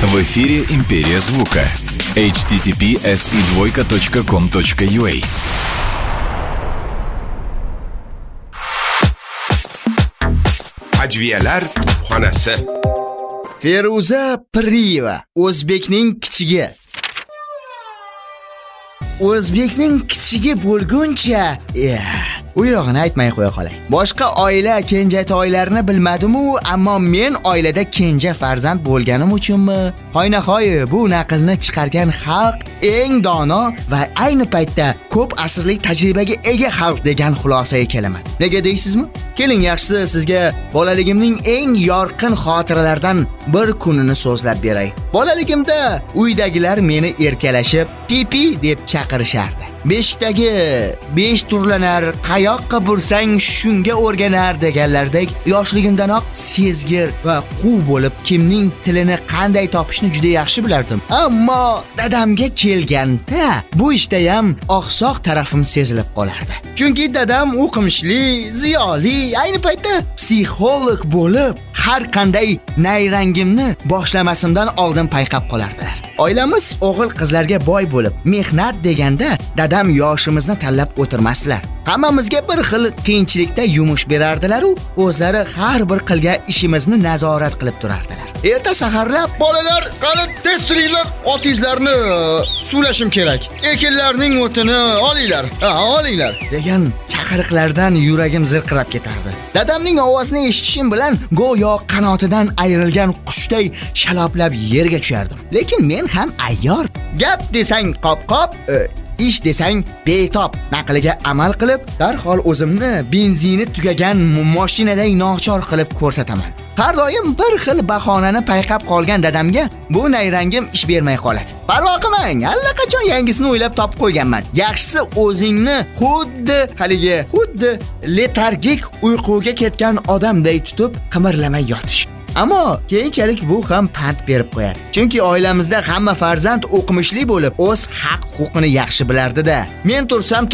В эфире «Империя звука». http://com.ua. Ajviyalar xonasi. Feruza Piriyeva, o'zbekning kichigi. O'zbekning kichigi bo'lguncha, u yog'ini aytmay qo'ya qolay. Boshqa oila kenjatoylarini bilmadim-u, ammo men oilada kenja farzand bo'lganim uchunmi, hoynahoy bu naqlni chiqargan xalq eng dono va ayni paytda ko'p asrlik tajribaga ega xalq degan xulosaga kelaman. Nega deysizmi? Keling, yaxshisi sizga bolaligimning eng yorqin xotiralaridan bir kunini so'zlab beray. Bolaligimda uydagilar meni erkalashib, pipi deb chaqirishardi. Beshikdagi 5 turlanar, qayoqqa bursang shunga o'rganar deganlardek yoshligimdanoq sezgir va quv bo'lib kimning tilini qanday topishni juda yaxshi bilardim. Ammo dadamga kelganda bu ishda ham oqsoq tarafim sezilib qolardi. Chunki dadam o'qimishli, ziyoli, ayni paytda psixolog bo'lib, har qanday nayrangimni boshlamasimdan oldin payqab qolardilar. Oilamiz o'g'il-qizlarga boy bo'lib, mehnat deganda dadam yoshimizni tanlab o'tirmasdilar. Hammamizga bir xil qiyinchilikda yumush berardilar u o'zlari har bir qilgan ishimizni nazorat qilib turardilar. Erta saharlab, bolalar, qani tez turinglar, otizlarni suvlashim kerak. Ekinlarning o'tini olinglar. Olinglar degan chaqiriqlardan yuragim zirqirab ketardi. Dadamning ovozini eshitishim bilan go'yo qanotidan ayrilgan qushday shaloplab yerga tushardim. Lekin men ham ayyor. Gap desang qop-qop, ish desang betob naqliga amal qilib, darhol o'zimni benzini tugagan mashinaday nochor qilib ko'rsataman. Har doim bir xil bahonani payqab qolgan dadamga bu nayrangim ish bermay qoladi. Parvo qilmang, allaqachon yangisini o'ylab topib qo'yganman. Yaxshisi o'zingni xuddi letargik uyquga ketgan odamday tutib qimirlamay yotish. Ammo keyinchalik bu ham pand berib qo'yadi. Chunki oilamizda hamma farzand o'qimishli bo'lib, o'z haq-huquqini yaxshi bilardi-da. Men tursam